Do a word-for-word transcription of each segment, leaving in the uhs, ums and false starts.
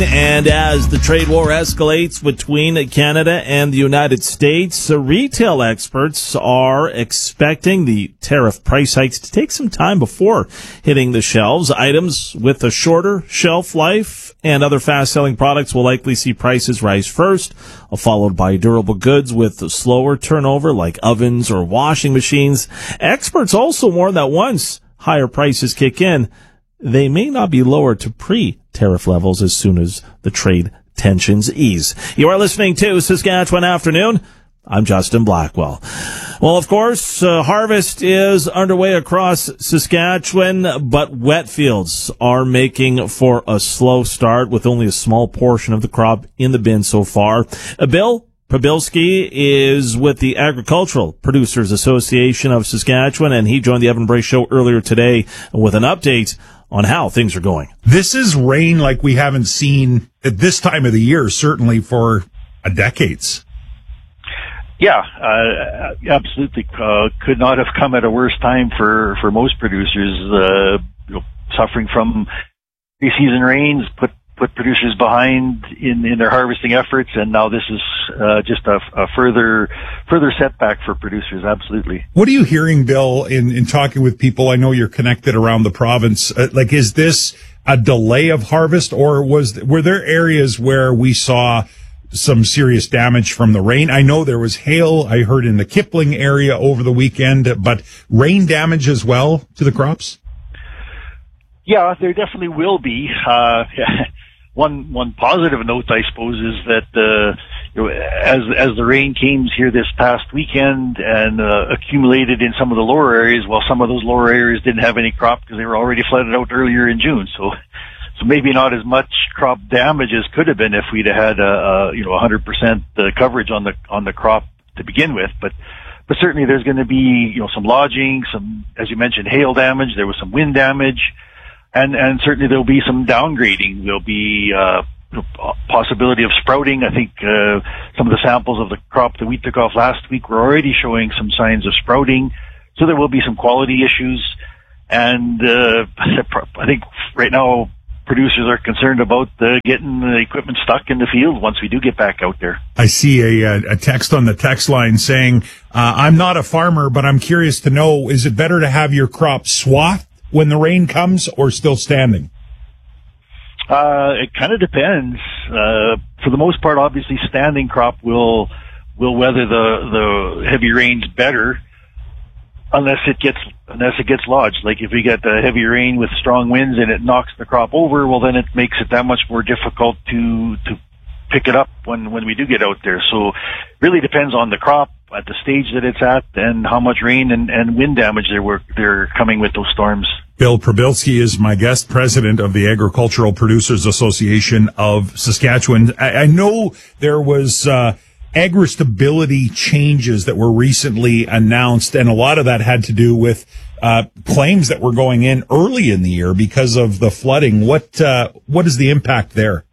grain, and as the trade war escalates between Canada and the United States, uh, retail experts are expecting the tariff price hikes to take some time before hitting the shelves. Items with a shorter shelf life and other fast-selling products will likely see prices rise first, followed by durable goods with slower turnover like ovens or washing machines. Experts also warn that once higher prices kick in, they may not be lowered to pre-tariff levels as soon as the trade tensions ease. You are listening to Saskatchewan Afternoon. I'm Justin Blackwell. Well, of course, uh, harvest is underway across Saskatchewan, but wet fields are making for a slow start with only a small portion of the crop in the bin so far. Uh, Bill Prabilski is with the Agricultural Producers Association of Saskatchewan, and he joined the Evan Bray Show earlier today with an update on how things are going. This is rain like we haven't seen at this time of the year, certainly for a decades. Yeah, uh, absolutely. Uh, could not have come at a worse time for, for most producers, uh, you know, suffering from pre-season rains, put, put producers behind in, in their harvesting efforts. And now this is, uh, just a, a further, further setback for producers. Absolutely. What are you hearing, Bill, in, in talking with people? I know you're connected around the province. Uh, like, is this a delay of harvest, or was, were there areas where we saw some serious damage from the rain? I know there was hail, I heard, in the Kipling area over the weekend, but rain damage as well to the crops? Yeah, there definitely will be. Uh, one, one positive note, I suppose, is that, uh, you know, as, as the rain came here this past weekend and, uh, accumulated in some of the lower areas, well, some of those lower areas didn't have any crop because they were already flooded out earlier in June. So, So maybe not as much crop damage as could have been if we'd had a, a you know one hundred percent coverage on the on the crop to begin with. But but certainly there's going to be you know some lodging, some, as you mentioned, hail damage. There was some wind damage, and and certainly there'll be some downgrading. There'll be uh, possibility of sprouting. I think uh, some of the samples of the crop that we took off last week were already showing some signs of sprouting. So there will be some quality issues, and uh, I think right now producers are concerned about uh, getting the equipment stuck in the field once we do get back out there. I see a, a text on the text line saying, uh, I'm not a farmer, but I'm curious to know, is it better to have your crop swathed when the rain comes or still standing? Uh, it kind of depends. Uh, for the most part, obviously, standing crop will will weather the, the heavy rains better. Unless it gets, unless it gets lodged. Like if we get a heavy rain with strong winds and it knocks the crop over, well then it makes it that much more difficult to, to pick it up when, when we do get out there. So it really depends on the crop at the stage that it's at and how much rain and, and wind damage there were, they're coming with those storms. Bill Prabilski is my guest, president of the Agricultural Producers Association of Saskatchewan. I, I know there was, uh, agri-stability changes that were recently announced, and a lot of that had to do with uh claims that were going in early in the year because of the flooding. What uh what is the impact there?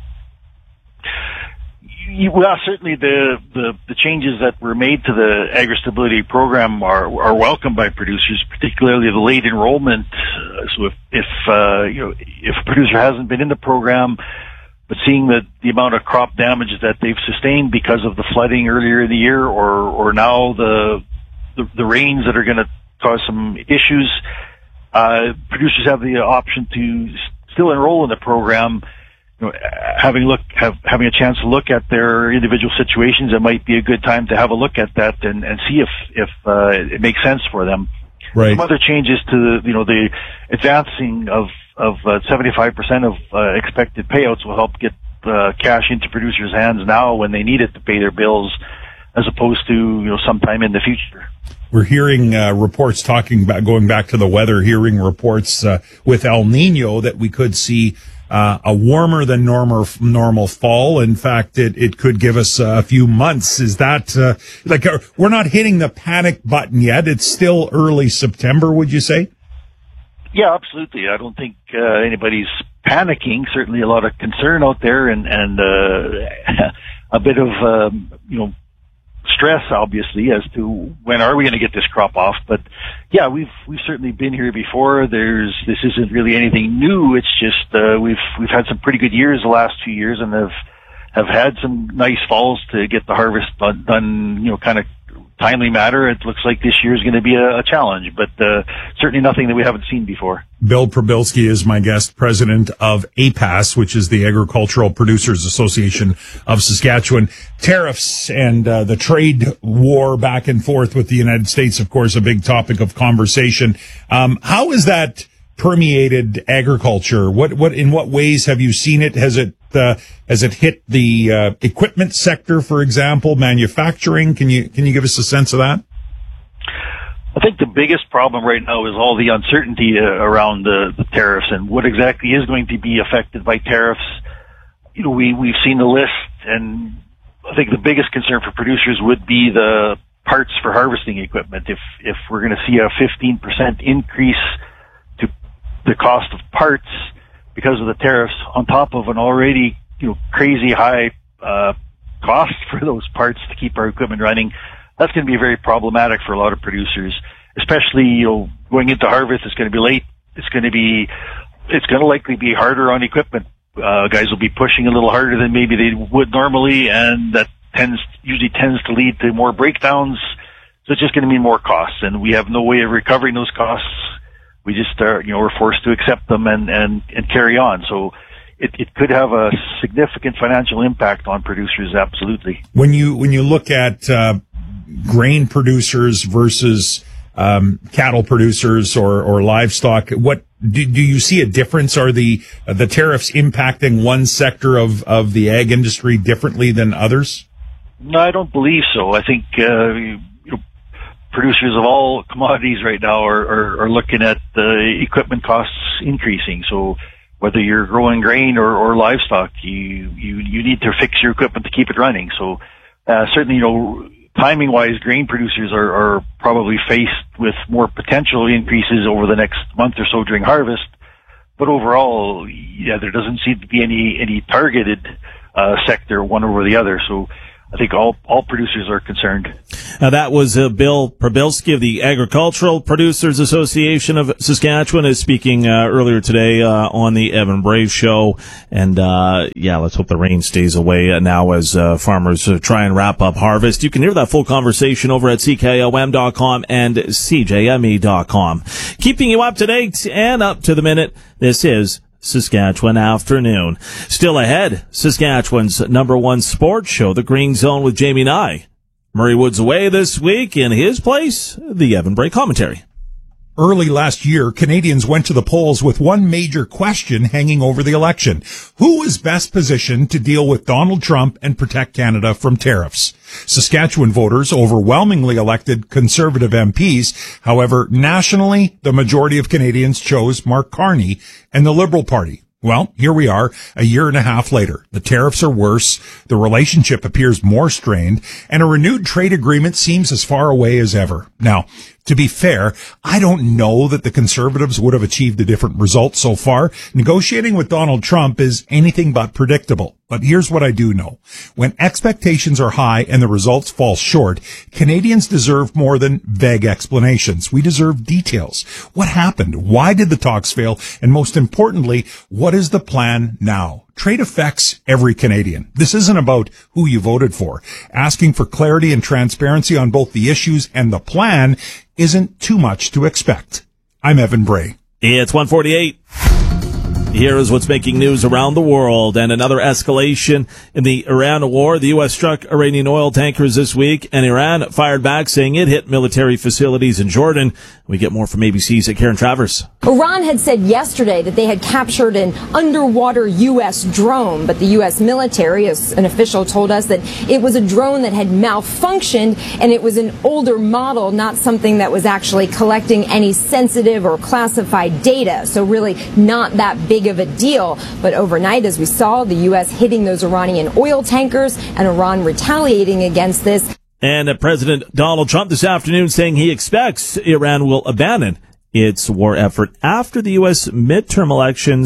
Well, certainly the, the, the changes that were made to the agri-stability program are, are welcomed by producers, particularly the late enrollment. So if, if, uh, you know, if a producer hasn't been in the program, but seeing the, the amount of crop damage that they've sustained because of the flooding earlier in the year, or, or now the, the, the rains that are going to cause some issues, uh, producers have the option to still enroll in the program. You know, having look, have, having a chance to look at their individual situations, it might be a good time to have a look at that and, and see if, if, uh, it makes sense for them. Right. Some other changes to, you know, the advancing of, of uh, seventy-five percent of uh, expected payouts will help get uh, cash into producers' hands now when they need it to pay their bills, as opposed to, you know, sometime in the future. We're hearing uh, reports talking about, going back to the weather, hearing reports uh, with El Nino that we could see uh, a warmer than normal normal fall. In fact, it, it could give us a few months. Is that uh, like uh, we're not hitting the panic button yet? It's still early September, would you say? Yeah, absolutely. I don't think uh, anybody's panicking. Certainly a lot of concern out there and, and uh, a bit of, um, you know, stress, obviously, as to when are we going to get this crop off. But yeah, we've we've certainly been here before. There's this isn't really anything new. It's just uh, we've we've had some pretty good years the last few years, and have have had some nice falls to get the harvest done. done you know, kind of timely matter. It looks like this year is going to be a, a challenge, but uh, certainly nothing that we haven't seen before. Bill Probilski is my guest, president of A P A S, which is the Agricultural Producers Association of Saskatchewan. Tariffs and uh, the trade war back and forth with the United States, of course, a big topic of conversation. Um, how is that permeated agriculture? What, what, in what ways have you seen it? Has it, uh, has it hit the, uh, equipment sector, for example, manufacturing? Can you, can you give us a sense of that? I think the biggest problem right now is all the uncertainty uh, around the, the tariffs and what exactly is going to be affected by tariffs. You know, we, we've seen the list, and I think the biggest concern for producers would be the parts for harvesting equipment. If, if we're going to see a fifteen percent increase to the cost of parts because of the tariffs on top of an already, you know, crazy high, uh, cost for those parts to keep our equipment running, that's going to be very problematic for a lot of producers, especially, you know, going into harvest. It's going to be late. It's going to be, it's going to likely be harder on equipment. Uh, guys will be pushing a little harder than maybe they would normally, and that tends, usually tends to lead to more breakdowns. So it's just going to mean more costs, and we have no way of recovering those costs. We just are, you know, we're forced to accept them and, and, and carry on. So it, it could have a significant financial impact on producers, absolutely. When you, when you look at, uh, grain producers versus, um, cattle producers or, or livestock, what, do, do you see a difference? Are the, uh, the tariffs impacting one sector of, of the ag industry differently than others? No, I don't believe so. I think, uh, you know, producers of all commodities right now are, are, are looking at the equipment costs increasing. So whether you're growing grain or, or livestock, you, you, you need to fix your equipment to keep it running. So, uh, certainly, you know, timing wise, grain producers are, are probably faced with more potential increases over the next month or so during harvest. But overall, yeah, there doesn't seem to be any, any targeted, uh, sector one over the other. So, I think all, all producers are concerned. Now that was uh, Bill Probilski of the Agricultural Producers Association of Saskatchewan is speaking uh, earlier today uh, on the Evan Brave Show. And uh yeah, let's hope the rain stays away uh, now as uh, farmers uh, try and wrap up harvest. You can hear that full conversation over at C K O M dot com and C J M E dot com. Keeping you up to date and up to the minute, this is Saskatchewan Afternoon. Still ahead, Saskatchewan's number one sports show, The Green Zone with Jamie Nye. Murray Woods away this week. In his place, the Evan Bray commentary. Early last year, Canadians went to the polls with one major question hanging over the election. Who is best positioned to deal with Donald Trump and protect Canada from tariffs? Saskatchewan voters overwhelmingly elected Conservative M Ps. However, nationally, the majority of Canadians chose Mark Carney and the Liberal Party. Well, here we are, a year and a half later. The tariffs are worse, the relationship appears more strained, and a renewed trade agreement seems as far away as ever. Now, to be fair, I don't know that the Conservatives would have achieved a different result so far. Negotiating with Donald Trump is anything but predictable. But here's what I do know. When expectations are high and the results fall short, Canadians deserve more than vague explanations. We deserve details. What happened? Why did the talks fail? And most importantly, what is the plan now? Trade affects every Canadian. This isn't about who you voted for. Asking for clarity and transparency on both the issues and the plan isn't too much to expect. I'm Evan Bray. It's one forty-eight. Here is what's making news around the world, and another escalation in the Iran war. The U S struck Iranian oil tankers this week, and Iran fired back, saying it hit military facilities in Jordan. We get more from A B C's Karen Travers. Iran had said yesterday that they had captured an underwater U S drone, but the U S military, as an official told us, that it was a drone that had malfunctioned, and it was an older model, not something that was actually collecting any sensitive or classified data. So really not that big of a deal. But overnight, as we saw, the U S hitting those Iranian oil tankers and Iran retaliating against this. And uh, President Donald Trump this afternoon saying he expects Iran will abandon its war effort after the U S midterm elections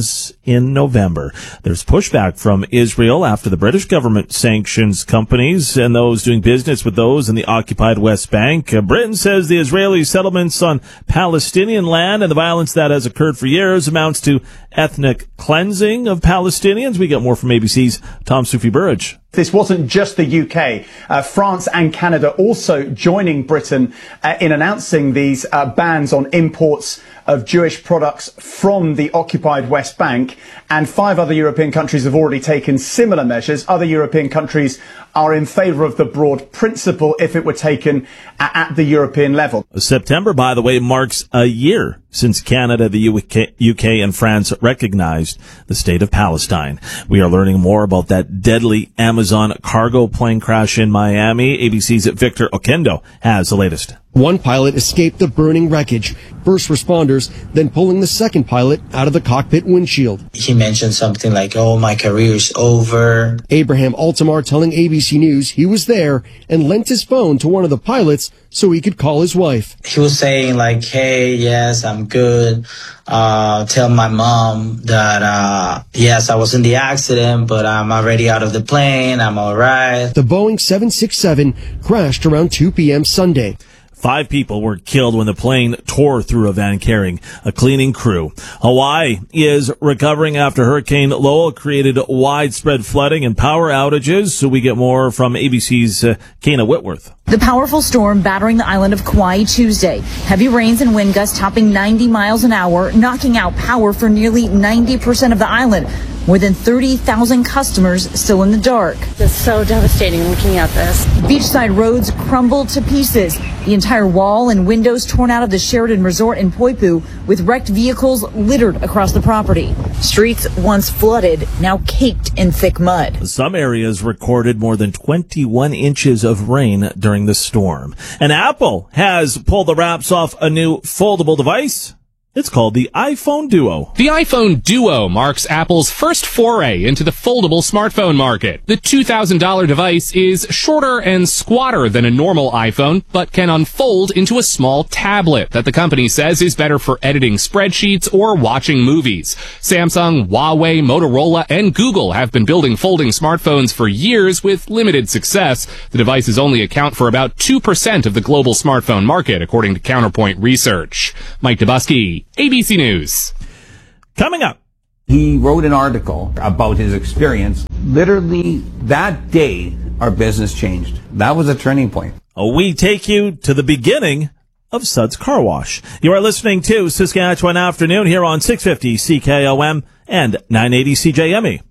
in November. There's pushback from Israel after the British government sanctions companies and those doing business with those in the occupied West Bank. Uh, Britain says the Israeli settlements on Palestinian land and the violence that has occurred for years amounts to ethnic cleansing of Palestinians. We get more from A B C's Tom Sufi Burridge. This wasn't just the U K. Uh, France and Canada also joining Britain uh, in announcing these uh, bans on imports of Jewish products from the occupied West Bank. And five other European countries have already taken similar measures. Other European countries are in favour of the broad principle if it were taken at the European level. September, by the way, marks a year since Canada, the U K, U K and France recognized the state of Palestine. We are learning more about that deadly Amazon cargo plane crash in Miami. A B C's Victor Oquendo has the latest. One pilot escaped the burning wreckage. First responders then pulling the second pilot out of the cockpit windshield. He mentioned something like, oh, my career's over. Abraham Altamar telling A B C News he was there and lent his phone to one of the pilots so he could call his wife. He was saying like, hey, yes, I'm good. Uh, tell my mom that, uh, yes, I was in the accident, but I'm already out of the plane. I'm all right. The Boeing seven sixty-seven crashed around two p.m. Sunday. Five people were killed when the plane tore through a van carrying a cleaning crew. Hawaii is recovering after Hurricane Lowell created widespread flooding and power outages. So we get more from A B C's uh, Kana Whitworth. The powerful storm battering the island of Kauai Tuesday. Heavy rains and wind gusts topping ninety miles an hour, knocking out power for nearly ninety percent of the island. More than thirty thousand customers still in the dark. It's so devastating looking at this. Beachside roads crumbled to pieces. The entire wall and windows torn out of the Sheraton Resort in Poipu, with wrecked vehicles littered across the property. Streets once flooded, now caked in thick mud. Some areas recorded more than twenty-one inches of rain during the storm. And Apple has pulled the wraps off a new foldable device. It's called the iPhone Duo. The iPhone Duo marks Apple's first foray into the foldable smartphone market. The two thousand dollars device is shorter and squatter than a normal iPhone, but can unfold into a small tablet that the company says is better for editing spreadsheets or watching movies. Samsung, Huawei, Motorola, and Google have been building folding smartphones for years with limited success. The devices only account for about two percent of the global smartphone market, according to Counterpoint Research. Mike Dubusky, A B C News. Coming up. He wrote an article about his experience. Literally that day, our business changed. That was a turning point. We take you to the beginning of Suds Car Wash. You are listening to Saskatchewan Afternoon here on six fifty C K O M and nine eighty C J M E.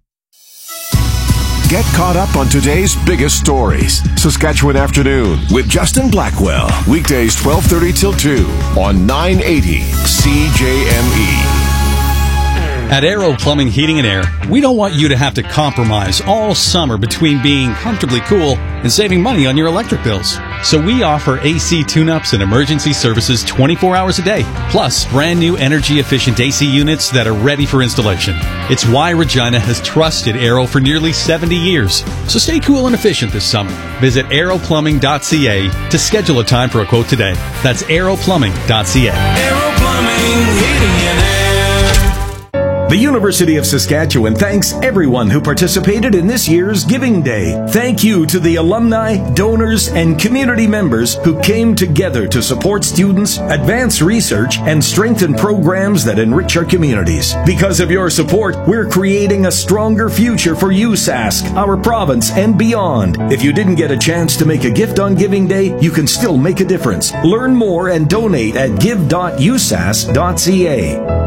Get caught up on today's biggest stories. Saskatchewan Afternoon with Justin Blackwell. Weekdays twelve thirty till two on nine eighty C J M E. At Aero Plumbing, Heating and Air, we don't want you to have to compromise all summer between being comfortably cool and saving money on your electric bills. So we offer A C tune-ups and emergency services twenty-four hours a day, plus brand new energy-efficient A C units that are ready for installation. It's why Regina has trusted Aero for nearly seventy years. So stay cool and efficient this summer. Visit aero plumbing dot c a to schedule a time for a quote today. That's aero plumbing dot c a. Aero Plumbing, Heating and Air. The University of Saskatchewan thanks everyone who participated in this year's Giving Day. Thank you to the alumni, donors, and community members who came together to support students, advance research, and strengthen programs that enrich our communities. Because of your support, we're creating a stronger future for U S A S C, our province, and beyond. If you didn't get a chance to make a gift on Giving Day, you can still make a difference. Learn more and donate at give dot u s a s dot c a.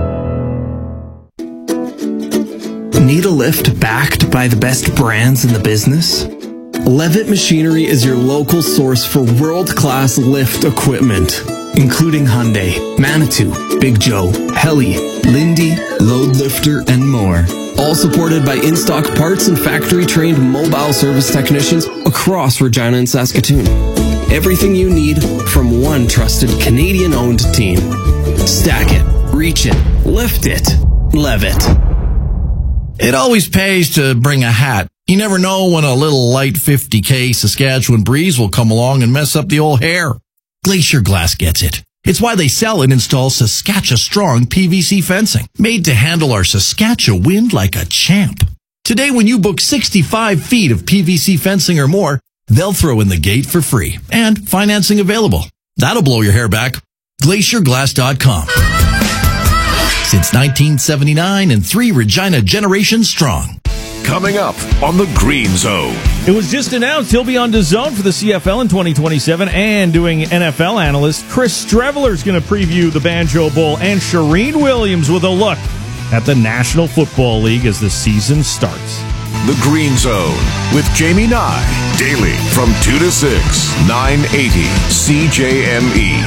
Need a lift backed by the best brands in the business? Levitt Machinery is your local source for world-class lift equipment, including Hyundai, Manitou, Big Joe, Heli, Lindy, Load Lifter, and more. All supported by in-stock parts and factory-trained mobile service technicians across Regina and Saskatoon. Everything you need from one trusted Canadian-owned team. Stack it, reach it, lift it, Levitt. It always pays to bring a hat. You never know when a little light fifty K Saskatchewan breeze will come along and mess up the old hair. Glacier Glass gets it. It's why they sell and install Saskatchewan-strong P V C fencing, made to handle our Saskatchewan wind like a champ. Today, when you book sixty-five feet of P V C fencing or more, they'll throw in the gate for free, and financing available. That'll blow your hair back. glacier glass dot com. Since nineteen seventy-nine and three Regina generations strong. Coming up on the Green Zone. It was just announced he'll be on DAZN for the C F L in twenty twenty-seven, and doing N F L analyst Chris Streveler is going to preview the Banjo Bowl, and Shireen Williams with a look at the National Football League as the season starts. The Green Zone with Jamie Nye, daily from two to six, nine eighty C J M E.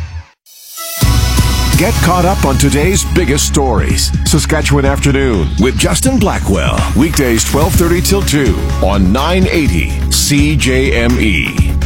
Get caught up on today's biggest stories. Saskatchewan Afternoon with Justin Blackwell. Weekdays twelve thirty till two on nine eighty C J M E.